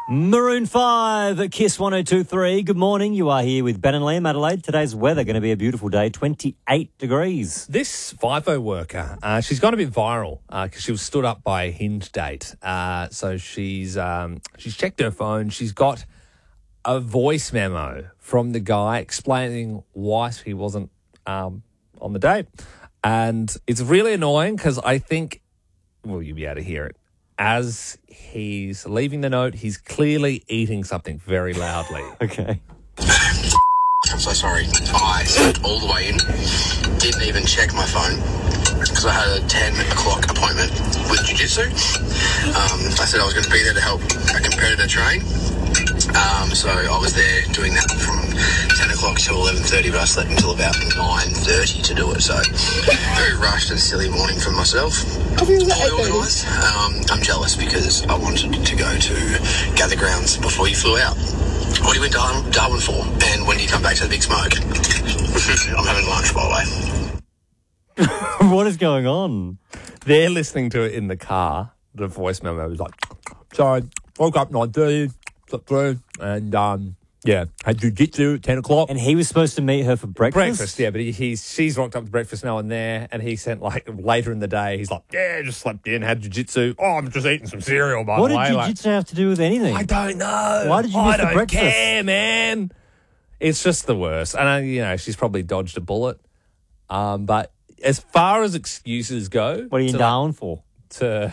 Maroon 5 at Kiss 102.3. Good morning. You are here with Ben and Liam, Adelaide. Today's weather going to be a beautiful day, 28 degrees. This FIFO worker, she's gone a bit viral because she was stood up by a Hinge date. So she's checked her phone. She's got a voice memo from the guy explaining why he wasn't on the date. And it's really annoying because I think, well, you'll be able to hear it. As he's leaving the note, he's clearly eating something very loudly. Okay. I'm so sorry. I slept all the way in, didn't even check my phone because I had a 10 o'clock appointment with Jiu-Jitsu. I said I was going to be there to help a competitor train. So I was there doing that from 10 o'clock till 11:30, but I slept until about 9:30 to do it. So very rushed and silly morning for myself. Fully organised. I'm jealous because I wanted to go to Gather Grounds before you flew out. What do you went to Darwin for? And when do you come back to the Big Smoke? I'm having lunch, by the way. What is going on? They're listening to it in the car. The voice memo was like, sorry, woke up 9:30, slept through, and had jiu-jitsu at 10 o'clock. And he was supposed to meet her for breakfast? Breakfast, yeah, but she's rocked up to breakfast now and there, and he sent, like, later in the day, he's like, yeah, just slept in, had jiu-jitsu. Oh, I'm just eating some cereal, by the way. What did jiu-jitsu have to do with anything? I don't know. Why did you miss the breakfast? I don't care, man. It's just the worst. And, she's probably dodged a bullet. But as far as excuses go... What are you down for? To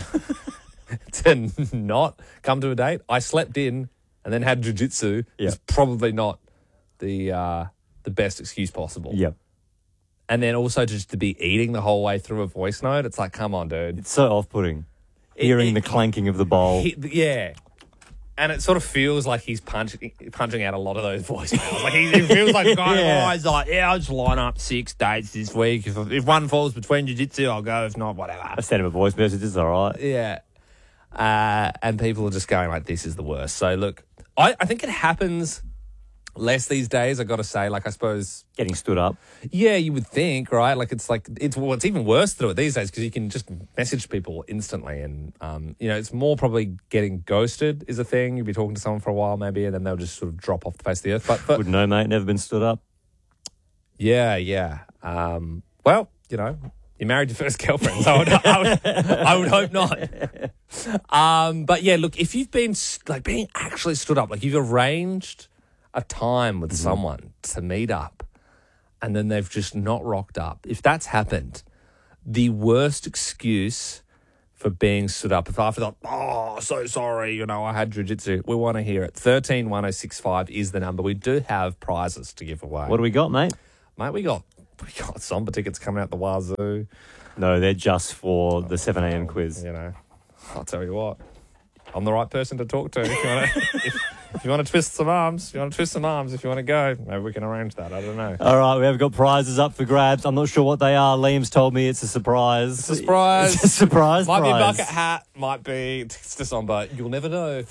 not come to a date, I slept in and then had jiu-jitsu. Is probably not the best excuse possible. Yep. And then also just to be eating the whole way through a voice note, it's like, come on, dude. It's so off-putting. Hearing the clanking of the bowl. Yeah. And it sort of feels like he's punching out a lot of those voicemails. Like he feels like a guy who's like, I'll just line up 6 dates this week. If one falls between jiu-jitsu, I'll go. If not, whatever. I sent him a voice message. It's all right. Yeah. And people are just going like, this is the worst. So, look, I think it happens less these days, I got to say. Like, I suppose... Getting stood up. Yeah, you would think, right? Like, it's even worse to do it these days because you can just message people instantly. And, it's more probably getting ghosted is a thing. You'll be talking to someone for a while maybe and then they'll just sort of drop off the face of the earth. But Wouldn't know, mate. Never been stood up. Yeah. Well, you married your first girlfriend, so I would hope not. But yeah, look, if you've been being actually stood up, like you've arranged a time with someone to meet up, and then they've just not rocked up. If that's happened, the worst excuse for being stood up, if after that, so sorry, I had jiu-jitsu, we want to hear it. 131065 is the number. We do have prizes to give away. What do we got, mate? Mate, we got Somber tickets coming out the wazoo. No, they're just for the 7 a.m. quiz. I'll tell you what. I'm the right person to talk to. If you want to twist some arms, if you want to go, maybe we can arrange that. I don't know. All right, we have got prizes up for grabs. I'm not sure what they are. Liam's told me it's a surprise. It's a surprise. It's a surprise Might prize. be a bucket hat, might be tickets to Somber. You'll never know.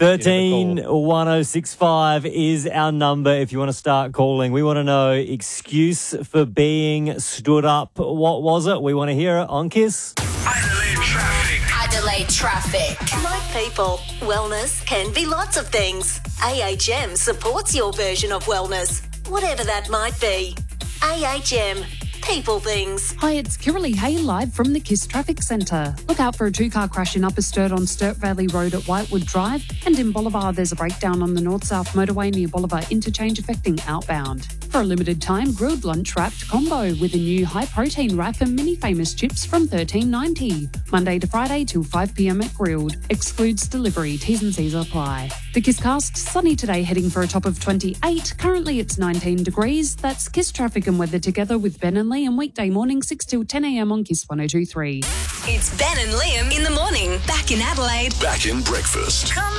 131065 is our number if you want to start calling. We want to know excuse for being stood up. What was it? We want to hear it on Kiss. Adelaide Traffic. Like people, wellness can be lots of things. AHM supports your version of wellness, whatever that might be. AHM. People things. Hi, it's Kiralee Hay live from the Kiss Traffic Centre. Look out for a 2-car crash in Upper Sturt on Sturt Valley Road at Whitewood Drive, and in Bolivar there's a breakdown on the north-south motorway near Bolivar Interchange affecting outbound. For a limited time, grilled lunch wrapped combo with a new high-protein wrap and mini famous chips from $13.90. Monday to Friday till 5 p.m. at Grilled. Excludes delivery. T's and C's apply. The Kisscast, sunny today, heading for a top of 28. Currently it's 19 degrees. That's Kiss Traffic and weather together with Ben and Liam, weekday morning 6 till 10 a.m. on Kiss 102.3. It's Ben and Liam in the morning. Back in Adelaide. Back in breakfast. Come